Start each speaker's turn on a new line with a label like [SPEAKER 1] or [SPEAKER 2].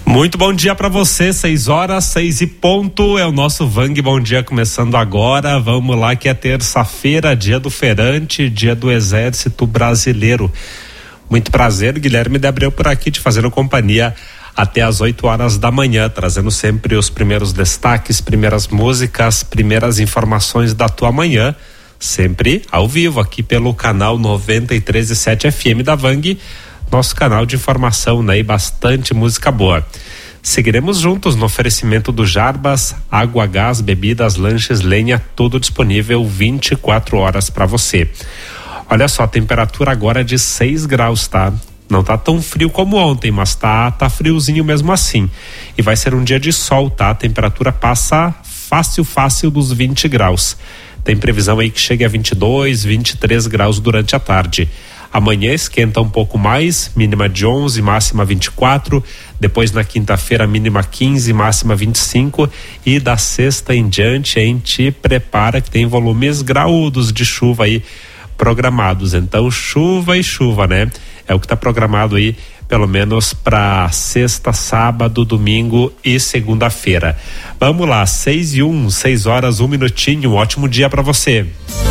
[SPEAKER 1] Muito bom dia para você, 6h, 6:00 é o nosso Vang Bom Dia começando agora. Vamos lá, que é terça-feira, dia do feirante, dia do Exército Brasileiro. Muito prazer, Guilherme de Abreu por aqui, te fazendo companhia até às 8h da manhã, trazendo sempre os primeiros destaques, primeiras músicas, primeiras informações da tua manhã, sempre ao vivo aqui pelo canal 93.7 FM da Vang, nosso canal de informação, né? E bastante música boa. Seguiremos juntos no oferecimento do Jarbas, água, gás, bebidas, lanches, lenha, tudo disponível 24 horas para você. Olha só, a temperatura agora é de 6 graus, tá? Não tá tão frio como ontem, mas tá friozinho mesmo assim. E vai ser um dia de sol, tá? A temperatura passa fácil dos 20 graus. Tem previsão aí que chegue a 22, 23 graus durante a tarde. Amanhã esquenta um pouco mais, mínima de 11, máxima 24. Depois na quinta-feira, mínima 15, máxima 25. E da sexta em diante, a gente prepara que tem volumes graúdos de chuva aí programados. Então, chuva e chuva, né? É o que está programado aí, pelo menos para sexta, sábado, domingo e segunda-feira. Vamos lá, 6h01, 6h01, um ótimo dia para você.